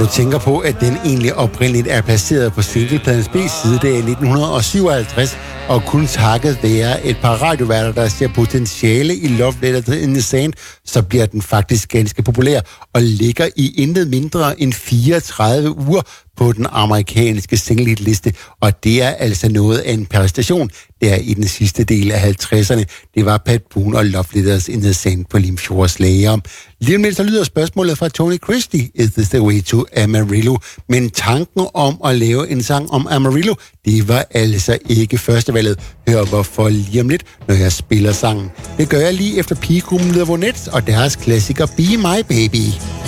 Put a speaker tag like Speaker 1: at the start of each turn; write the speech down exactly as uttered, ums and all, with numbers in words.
Speaker 1: tænker på, at den egentlig oprindeligt er placeret på singlepladens B-side, det er i nitten syvoghalvtreds, og kun takket være et par radioværter, der ser potentiale i Love Letter in the Sand, så bliver den faktisk ganske populær og ligger i intet mindre end fireogtredive uger på den amerikanske single-hit-liste, og det er altså noget af en præstation der i den sidste del af halvtredserne. Det var Pat Boone og Love Letters in the Sand på Limfjords Lager. Lige om lidt så lyder spørgsmålet fra Tony Christie, Is This The Way To Amarillo? Men tanken om at lave en sang om Amarillo, det var altså ikke førstevalget. Hør hvorfor lige om lidt, når jeg spiller sangen. Det gør jeg lige efter pigegruppen The Ronettes og deres klassiker Be My Baby.